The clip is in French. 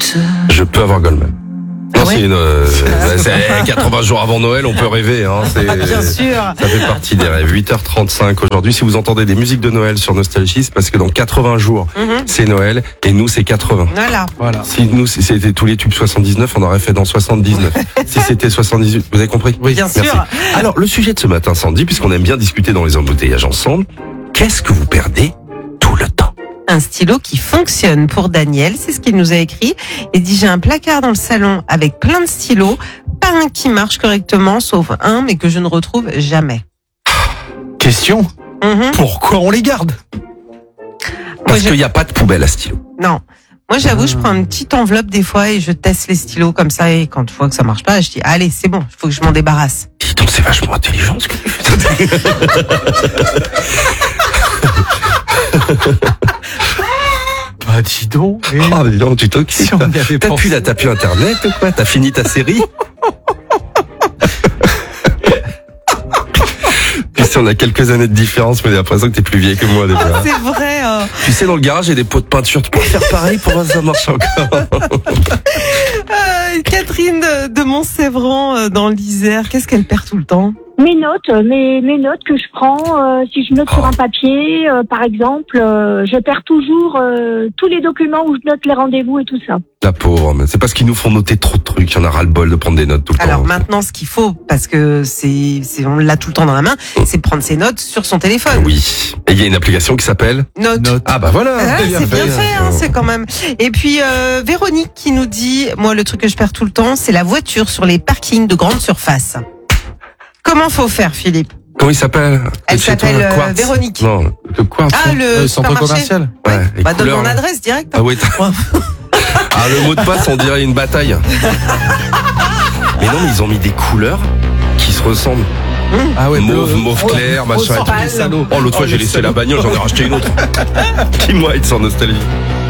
Je peux avoir Goldman. Non, ouais c'est 80 jours avant Noël, on peut rêver. Hein, Bien sûr. Ça fait partie des rêves. 8h35 aujourd'hui. Si vous entendez des musiques de Noël sur Nostalgie, c'est parce que dans 80 jours, c'est Noël et nous, c'est 80. Voilà. Si nous, c'était tous les tubes 79, on aurait fait dans 79. Si c'était 78, vous avez compris? Oui, bien sûr. Alors, le sujet de ce matin, Sandy, puisqu'on aime bien discuter dans les embouteillages ensemble, qu'est-ce que vous perdez tout le temps? Un stylo qui fonctionne pour Daniel, c'est ce qu'il nous a écrit. Il dit, j'ai un placard dans le salon avec plein de stylos, pas un qui marche correctement, sauf un, mais que je ne retrouve jamais. Question, pourquoi on les garde? Parce qu'il n'y a pas de poubelle à stylo. Non. Moi, j'avoue, je prends une petite enveloppe des fois et je teste les stylos comme ça. Et quand je vois que ça marche pas, je dis, allez, c'est bon, il faut que je m'en débarrasse. Dis donc, c'est vachement intelligent ce que tu fais. Bah dis donc. Ah, dis donc, tu t'occupes. Si on y avait pensé. T'as plus Internet ou quoi? T'as fini ta série? Tu sais, on a quelques années de différence, mais j'ai l'impression que t'es plus vieille que moi déjà. Ah, c'est vrai. Tu sais, dans le garage, il y a des pots de peinture. Tu pourrais faire pareil pour voir si ça marche encore. Catherine de Montsévran dans l'Isère, qu'est-ce qu'elle perd tout le temps? Mes notes que je prends, si je note sur un papier, par exemple, je perds toujours tous les documents où je note les rendez-vous et tout ça. La pauvre, mais c'est parce qu'ils nous font noter trop de trucs. Il y en a ras le bol de prendre des notes tout le temps. Alors maintenant, ce qu'il faut, parce que on l'a tout le temps dans la main, c'est prendre ses notes sur son téléphone. Oui. Et il y a une application qui s'appelle Note. Ah bah voilà. Ah, c'est bien fait, hein, c'est quand même. Et puis Véronique qui nous dit, moi le truc que je perds tout le temps, c'est la voiture sur les parkings de grande surface. Comment faut faire, Philippe? Comment il s'appelle? Elle s'appelle Véronique. Non, le Quartz. Ah, le centre supermarché. commercial. Ouais, les Bah donne couleurs, mon là. adresse direct. Ah oui. Ah, le mot de passe, on dirait une bataille. Mais non, mais ils ont mis des couleurs qui se ressemblent. Ah ouais, Mauve clair, machin. pâle. Oh, l'autre fois, j'ai laissé la bagnole, j'en ai racheté une autre. Dis-moi, ils sont nostalgie.